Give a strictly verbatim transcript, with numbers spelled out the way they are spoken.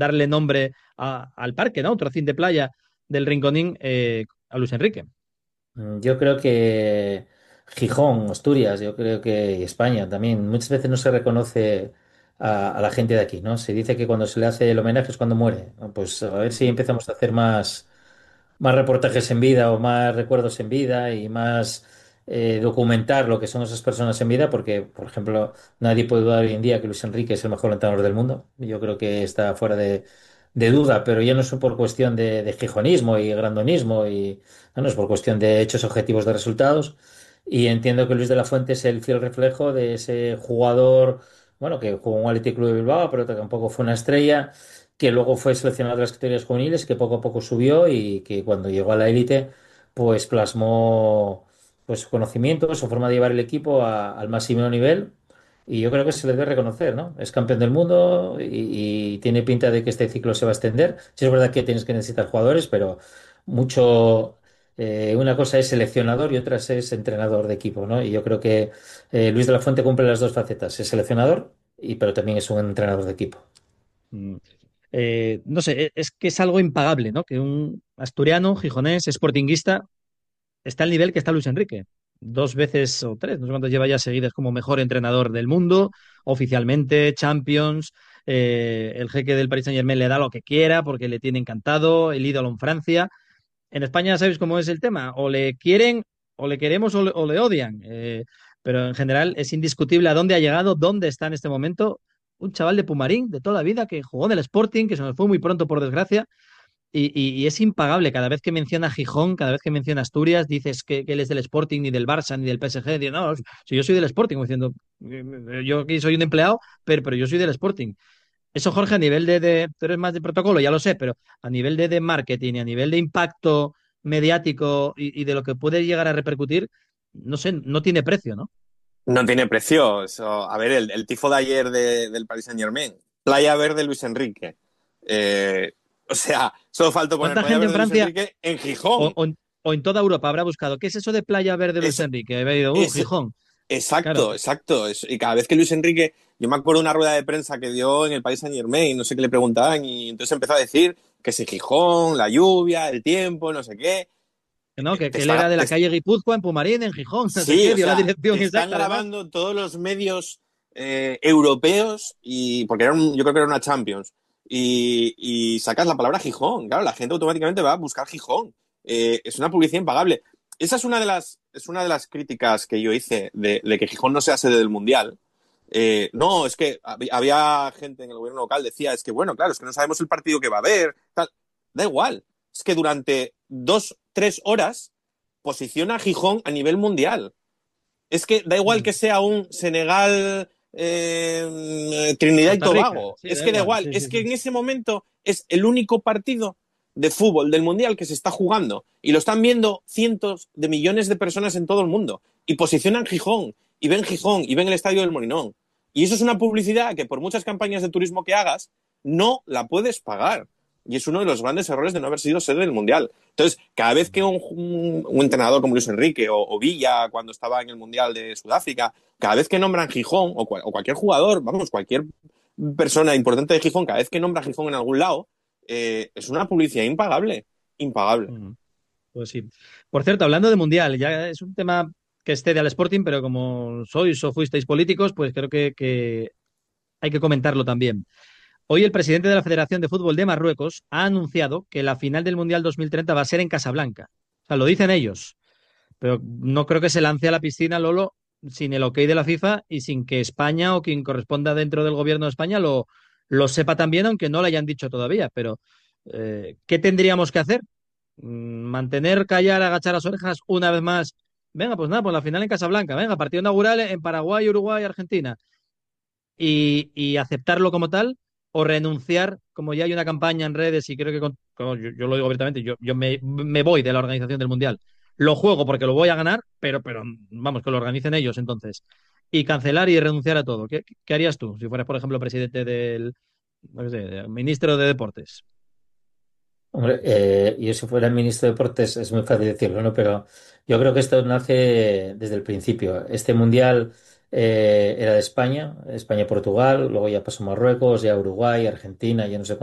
darle nombre a- al parque, ¿no? Un trocín de playa del Rinconín eh, a Luis Enrique. Mm, Yo creo que Gijón, Asturias, yo creo que y España también, muchas veces no se reconoce a, a la gente de aquí, ¿no? Se dice que cuando se le hace el homenaje es cuando muere, ¿no? Pues a ver si empezamos a hacer más, más reportajes en vida o más recuerdos en vida y más eh, documentar lo que son esas personas en vida, porque, por ejemplo, nadie puede dudar hoy en día que Luis Enrique es el mejor entrenador del mundo. Yo creo que está fuera de, de duda, pero ya no es por cuestión de, de gijonismo y grandonismo, y no, no es por cuestión de hechos objetivos de resultados. Y entiendo que Luis de la Fuente es el fiel reflejo de ese jugador, bueno, que jugó en un Athletic Club de Bilbao, pero que tampoco fue una estrella, que luego fue seleccionado de las categorías juveniles, que poco a poco subió y que cuando llegó a la élite, pues plasmó pues su conocimiento, su forma de llevar el equipo a- al máximo nivel. Y yo creo que se le debe reconocer, ¿no? Es campeón del mundo y, y tiene pinta de que este ciclo se va a extender. Sí, es verdad que tienes que necesitar jugadores, pero mucho. Eh, una cosa es seleccionador y otra es entrenador de equipo, ¿no? Y yo creo que eh, Luis de la Fuente cumple las dos facetas. Es seleccionador, y, pero también es un entrenador de equipo. Mm. Eh, no sé, e- es que es algo impagable, ¿no? Que un asturiano, gijonés, sportinguista, está al nivel que está Luis Enrique. Dos veces o tres, no sé cuántas lleva ya seguidas como mejor entrenador del mundo, oficialmente, Champions, eh, el jeque del Paris Saint-Germain le da lo que quiera porque le tiene encantado, el ídolo en Francia. En España, ¿sabéis cómo es el tema? O le quieren, o le queremos, o le, o le odian. Eh, pero en general es indiscutible a dónde ha llegado, dónde está en este momento un chaval de Pumarín de toda la vida que jugó en el Sporting, que se nos fue muy pronto por desgracia, y, y- y es impagable. Cada vez que menciona Gijón, cada vez que menciona Asturias, dices que, que él es del Sporting, ni del Barça, ni del P S G. Dice, no, si yo soy del Sporting, como diciendo, "Eh, yo aquí soy un empleado, pero, pero yo soy del Sporting". Eso, Jorge, a nivel de, de, tú eres más de protocolo, ya lo sé, pero a nivel de, de marketing y a nivel de impacto mediático y, y de lo que puede llegar a repercutir, no sé, no tiene precio, ¿no? No tiene precio. Eso, a ver, el, el tifo de ayer de- del Paris Saint-Germain. Playa Verde Luis Enrique. Eh, o sea, solo faltó poner ¿Cuánta Playa gente en Verde Luis Francia Enrique en o, Gijón. o en, o en toda Europa habrá buscado qué es eso de Playa Verde Luis Es, Enrique? Había ido, uh, es, Gijón. Claro, exacto, exacto. Es- y cada vez que Luis Enrique, yo me acuerdo de una rueda de prensa que dio en el Paris Saint-Germain, no sé qué le preguntaban, y entonces empezó a decir que si Gijón, la lluvia, el tiempo, no sé qué. que no, que, Te que él era está, de te, la calle Guipúzcoa en Pumarín, en Gijón, no sé sí, qué, o dio la sea, dirección te están exacta además. grabando todos los medios eh, europeos y porque era un- yo creo que era una Champions y, y sacas la palabra Gijón, claro, la gente automáticamente va a buscar Gijón. Eh, es una publicidad impagable. Esa es una de las es una de las críticas que yo hice de, de que Gijón no sea sede del Mundial. Eh, no, es que hab- había gente en el gobierno local decía es que bueno, claro, es que no sabemos el partido que va a haber, tal. Da igual, es que durante dos tres horas posiciona a Gijón a nivel mundial. Es que da igual Mm. que sea un Senegal, eh, Trinidad y Costa Rica, Tobago. sí, Es da que da igual, igual. sí, Es sí, que sí. en ese momento es el único partido de fútbol del mundial que se está jugando. Y lo están viendo cientos de millones de personas en todo el mundo. Y posicionan Gijón, y ven Gijón, y ven el estadio del Molinón. Y eso es una publicidad que por muchas campañas de turismo que hagas, no la puedes pagar. Y es uno de los grandes errores de no haber sido sede del mundial. Entonces, cada vez que un, un, un entrenador como Luis Enrique o, o, Villa, cuando estaba en el Mundial de Sudáfrica, cada vez que nombran Gijón, o, cual, o cualquier jugador, vamos, cualquier persona importante de Gijón, cada vez que nombra Gijón en algún lado, eh, es una publicidad impagable. Impagable. Mm. Pues sí. Por cierto, hablando de Mundial, ya es un tema que esté al Sporting, pero como sois o fuisteis políticos, pues creo que, que hay que comentarlo también. Hoy el presidente de la Federación de Fútbol de Marruecos ha anunciado que la final del Mundial dos mil treinta va a ser en Casablanca. O sea, lo dicen ellos, pero no creo que se lance a la piscina, Lolo, sin el ok de la FIFA y sin que España o quien corresponda dentro del gobierno de España lo, lo sepa también, aunque no lo hayan dicho todavía. Pero, eh, ¿qué tendríamos que hacer? Mm, Mantener, callar, agachar las orejas una vez más. Venga, pues nada, pues la final en Casablanca. Venga, partido inaugural en Paraguay, Uruguay, Argentina y, y aceptarlo como tal o renunciar, como ya hay una campaña en redes y creo que con- como yo, yo lo digo abiertamente, yo, yo me, me voy de la organización del Mundial. Lo juego porque lo voy a ganar, pero, pero vamos, que lo organicen ellos entonces. Y cancelar y renunciar a todo. ¿Qué, qué harías tú si fueras, por ejemplo, presidente del, no sé, del ministro de Deportes? Hombre, eh, yo si fuera el ministro de Deportes es muy fácil decirlo, ¿no? Pero yo creo que esto nace desde el principio. Este mundial eh, era de España, España-Portugal, luego ya pasó a Marruecos, ya Uruguay, Argentina, ya no sé